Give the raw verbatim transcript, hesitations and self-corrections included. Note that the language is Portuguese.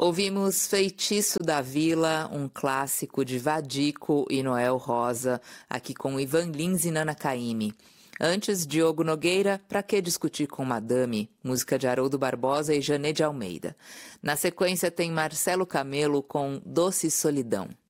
Ouvimos Feitiço da Vila, um clássico de Vadico e Noel Rosa, aqui com Ivan Lins e Nana Caymmi. Antes, Diogo Nogueira, Pra Que Discutir com Madame, música de Haroldo Barbosa e Jané de Almeida. Na sequência tem Marcelo Camelo com Doce Solidão.